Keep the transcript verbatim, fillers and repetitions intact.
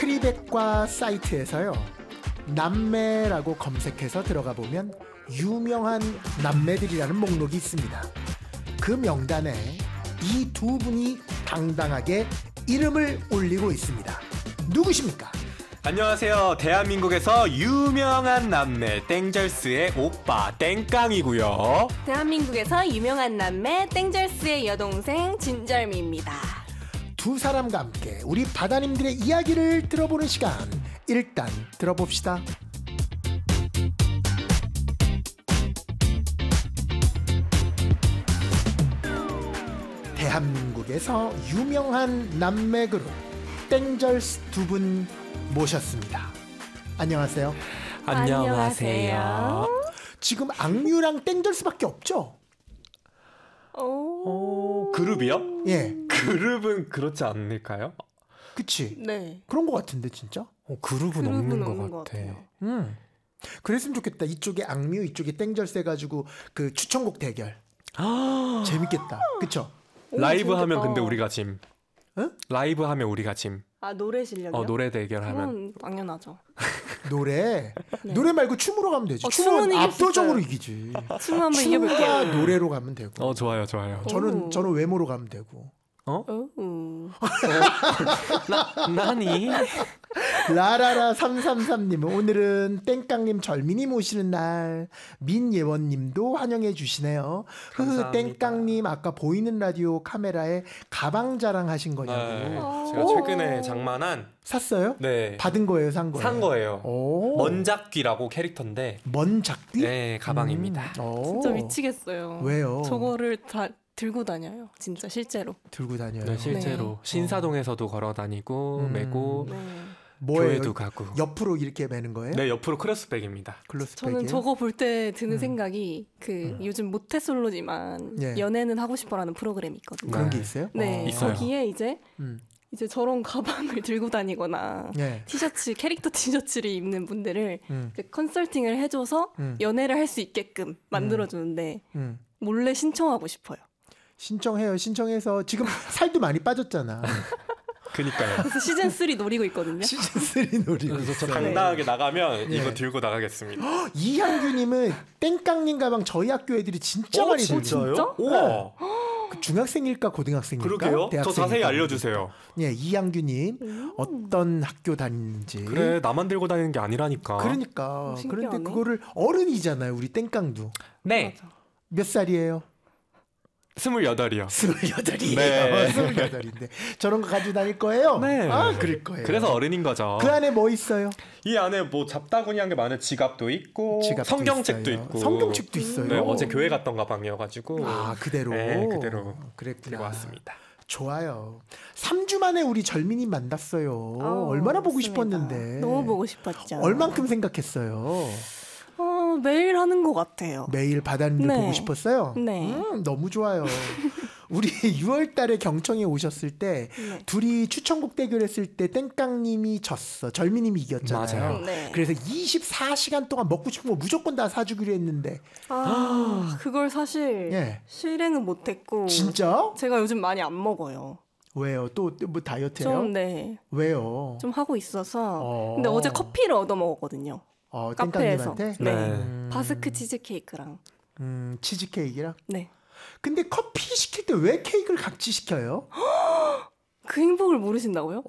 트리백과 사이트에서요, 남매라고 검색해서 들어가 보면 유명한 남매들이라는 목록이 있습니다. 그 명단에 이 두 분이 당당하게 이름을 올리고 있습니다. 누구십니까? 안녕하세요. 대한민국에서 유명한 남매 땡절스의 오빠 땡깡이고요. 대한민국에서 유명한 남매 땡절스의 여동생 진절미입니다. 두 사람과 함께 우리 바다님들의 이야기를 들어보는 시간, 일단 들어봅시다. 대한민국에서 유명한 남매 그룹 땡절스 두 분 모셨습니다. 안녕하세요. 안녕하세요. 지금 악뮤랑 땡절스밖에 없죠? 오... 어, 그룹이요? 예. 그룹은 그렇지 않을까요? 그치? 네. 그런 것 같은데 진짜? 어, 그룹은, 그룹은 없는, 없는 것 것 같아. 같아요. 음. 그랬으면 좋겠다. 이쪽에 악뮤, 이쪽에 땡절스 해가지고 그 추천곡 대결. 재밌겠다. 그쵸? 오, 라이브 재밌겠다. 하면 근데 우리가 짐. 응? 라이브 하면 우리가 짐. 아, 노래 실력이요? 어, 노래 대결하면. 그건 당연하죠. 노래. 네. 노래 말고 춤으로 가면 되지. 어, 춤은 춤은 이길 수 압도적으로 있어요. 이기지. 춤 한번 춤과 이겨볼게요. 노래로 가면 되고. 어, 좋아요, 좋아요. 저는 오. 저는 외모로 가면 되고. 어? 오. 나, 나니? 라라라 삼삼삼님은 오늘은 땡깡님 절민이 모시는 날. 민예원님도 환영해 주시네요. 흐흐, 감사합니다. 땡깡님 아까 보이는 라디오 카메라에 가방 자랑하신 거냐고. 네, 오. 제가 최근에 장만한 샀어요? 네, 받은 거예요, 산 거예요? 산 거예요. 오. 먼작귀라고 캐릭터인데 먼 작귀? 네, 가방입니다. 음. 오. 진짜 미치겠어요. 왜요? 저거를 다 들고 다녀요. 진짜 실제로. 들고 다녀요. 네, 실제로 네. 신사동에서도 걸어 다니고 음. 메고 네. 뭐예요? 교회도 가고. 옆으로 이렇게 매는 거예요? 네, 옆으로 크로스백입니다. 클로스백이에요? 저는 저거 볼 때 드는 음. 생각이 그 요즘 모태솔로지만 예. 연애는 하고 싶어라는 프로그램이 있거든요. 그런 게 네. 있어요? 네, 어. 있어요. 거기에 이제 음. 이제 저런 가방을 들고 다니거나 예. 티셔츠 캐릭터 티셔츠를 입는 분들을 음. 이제 컨설팅을 해줘서 음. 연애를 할 수 있게끔 만들어주는데 음. 몰래 신청하고 싶어요. 신청해요. 신청해서 지금 살도 많이 빠졌잖아. 그니까요. 그래서 시즌 쓰리 노리고 있거든요. 시즌 쓰리 노리고 그래서 저 있어. 당당하게 나가면 예. 이거 들고 나가겠습니다. 이향규님은 땡깡님 가방 저희 학교 애들이 진짜 어, 많이 들고. 진짜? 우와. 그 중학생일까 고등학생일까? 그러게요. 더 대학생일까? 자세히 알려주세요. 예, 이향규님 음. 어떤 학교 다니는지. 그래, 나만 들고 다니는 게 아니라니까. 그러니까. 어, 신기하네. 그런데 그거를 어른이잖아요. 우리 땡깡도. 네, 맞아. 몇 살이에요? 스물여덟이요. 스물여덟이에요. 네. 스물여덟인데 저런 거 가지고 다닐 거예요? 네. 아, 그럴 거예요. 그래서 어른인 거죠. 그 안에 뭐 있어요? 이 안에 뭐 잡다구니한 게 많아요. 지갑도 있고 지갑도 성경책도 있어요. 있고. 성경책도 있어요. 네, 어제 교회 갔던 가방이어가지고. 아, 그대로. 네, 그대로 그랬구나. 들고 왔습니다. 좋아요. 삼 주 만에 우리 절민이 만났어요. 아우, 얼마나 보고 맞습니다. 싶었는데. 너무 보고 싶었죠. 얼만큼 생각했어요? 어, 매일 하는 것 같아요. 매일 바다님들 네. 보고 싶었어요? 네. 음, 너무 좋아요. 우리 유월 달에 경청에 오셨을 때 네. 둘이 추천곡 대결했을 때 땡깡님이 졌어. 절민님이 이겼잖아요. 맞아요. 네. 그래서 이십사 시간 동안 먹고 싶은 거 무조건 다 사주기로 했는데. 아, 그걸 사실 예. 실행은 못했고. 진짜? 제가 요즘 많이 안 먹어요. 왜요? 또 뭐 다이어트예요? 좀, 네. 왜요? 좀 하고 있어서. 어. 근데 어제 커피를 얻어 먹었거든요. 어, 카페에서. 땡깡님한테? 네. 음, 바스크 치즈케이크랑. 음, 치즈케이크랑? 네. 근데 커피 시킬 때 왜 케이크를 같이 시켜요? 그 행복을 모르신다고요?